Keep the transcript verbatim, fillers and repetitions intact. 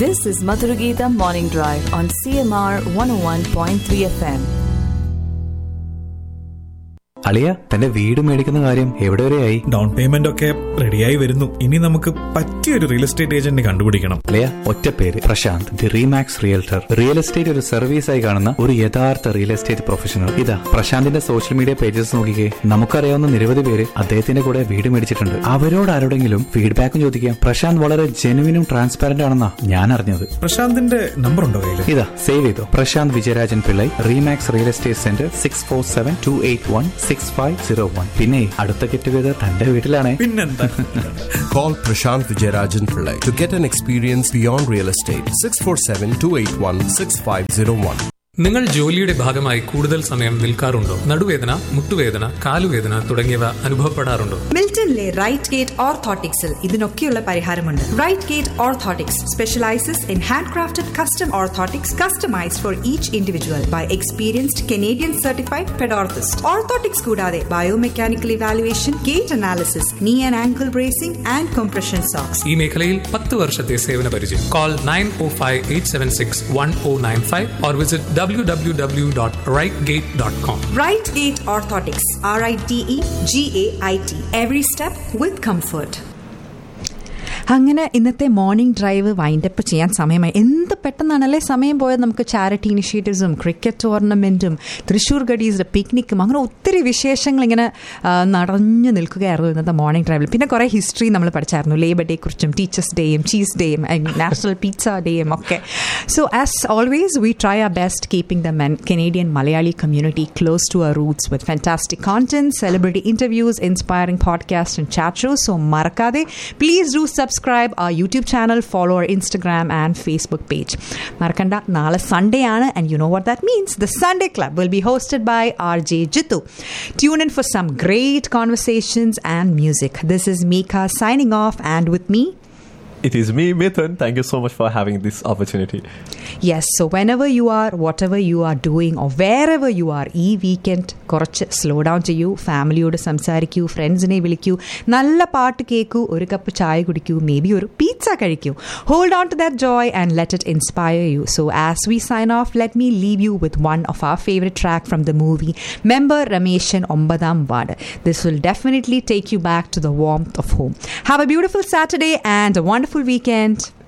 This is Madhuragita Morning Drive on C M R one oh one point three F M. അളിയ, തന്റെ വീട് മേടിക്കുന്ന കാര്യം എവിടെ വരെയായി? ഡൗൺ പേയ്മെന്റ് ഒക്കെ റെഡിയായി വരുന്നു. ഇനി നമുക്ക് പറ്റിയൊരു റിയൽ എസ്റ്റേറ്റ് ഏജന്റ് കണ്ടുപിടിക്കണം. അളിയ, ഒറ്റ പേര്, Prashant, the റീമാക്സ് realtor. Real estate ഒരു സർവീസ് ആയി കാണുന്ന ഒരു യഥാർത്ഥ റിയൽ എസ്റ്റേറ്റ് പ്രൊഫഷണൽ. ഇതാ പ്രശാന്തിന്റെ സോഷ്യൽ മീഡിയ പേജസ് നോക്കിക്കേ. നമുക്കറിയാവുന്ന നിരവധി പേര് അദ്ദേഹത്തിന്റെ കൂടെ വീട് മേടിച്ചിട്ടുണ്ട്. അവരോട് ആരോടെങ്കിലും ഫീഡ്ബാക്കും ചോദിക്കാം. പ്രശാന്ത് വളരെ ജെനുവിനും ട്രാൻസ്പാരന്റ് ആണെന്നാ ഞാൻ അറിഞ്ഞത്. പ്രശാന്തിന്റെ നമ്പർ ഉണ്ടോ കയ്യിൽ? ഇതാ സേവ് ചെയ്തോ. Prashant Vijayarajan Pillai, റീമാക്സ് real estate centre, six four seven to eight one six five zero one. പിന്നെ അടുത്ത ഗെറ്റ് ടുഗദർ തന്റെ വീട്ടിലാണ്. പിന്നെന്താ? Call Prashant Vijayarajan Pillai to get an experience beyond real estate. six four seven two eight one six five zero one. നിങ്ങൾ ജോലിയുടെ ഭാഗമായി കൂടുതൽ സമയം നിൽക്കാറുണ്ടോ? നടുവേദന, മുട്ടുവേദന, കാലുവേദന തുടങ്ങിയവ അനുഭവപ്പെടാറുണ്ടോ? മിൽട്ടണിലെ റൈറ്റ് ഗേറ്റ് ഓർത്തോട്ടിക്സിൽ ഇതിനൊക്കെയുള്ള പരിഹാരമുണ്ട്. Right gate orthotics specialises in hand crafted custom orthotics customised for each individual by experienced Canadian certified pedorthist. Orthotics കൂടാതെ ബയോമെക്കാനിക്കൽ ഇവാലുവേഷൻ, ഗേറ്റ് അനാലിസിസ്, നീ and angle bracing and compression socks. ഈ മേഖലയിൽ പത്ത് വർഷത്തെ സേവന പരിചയം. Call nine four five eight seven six one oh nine five or visit w w w dot right gate dot com. Right Gate Orthotics, R I T E G A I T. Every step with comfort. അങ്ങനെ ഇന്നത്തെ morning drive wind up ചെയ്യാൻ സമയമായി. എന്ത് പെട്ടെന്നാണല്ലേ സമയം പോയത്. നമുക്ക് charity ഇനിഷ്യേറ്റീവ്സും cricket ടൂർണമെൻറ്റും Thrissur ഗഡീസിൻ്റെ പിക്നിക്കും അങ്ങനെ ഒത്തിരി വിശേഷങ്ങൾ ഇങ്ങനെ നടഞ്ഞു നിൽക്കുകയായിരുന്നു ഇന്നത്തെ മോർണിംഗ് ഡ്രൈവിൽ. പിന്നെ കുറേ ഹിസ്റ്ററി നമ്മൾ പഠിച്ചായിരുന്നു. ലേബർ ഡേ കുറിച്ചും ടീച്ചേഴ്സ് ഡേയും ചീസ് ഡേയും നാഷണൽ പിസ്സ ഡേയും ഒക്കെ. So as always we try our best keeping the Canadian Malayali community close to our roots with fantastic content, celebrity interviews, inspiring podcasts and chat shows. So marakade, please do subscribe subscribe our YouTube channel, follow our Instagram and Facebook page. Marakanda, nala Sunday aanu, and you know what that means. The Sunday Club will be hosted by R J Jittu. Tune in for some great conversations and music. This is Mika signing off, and with me it is me, Mithun. Thank you so much for having this opportunity. Yes, so whenever you are, whatever you are doing or wherever you are, ee weekend korchu slow down cheyu, family odu samsarikku, friends ne vilikku, nalla paattu kekku, oru cup chai kudikku, maybe oru pizza kadikku. Hold on to that joy and let it inspire you. So as we sign off, let me leave you with one of our favorite track from the movie Member Rameshan Ombadam Vard. This will definitely take you back to the warmth of home. Have a beautiful Saturday and a wonderful weekend.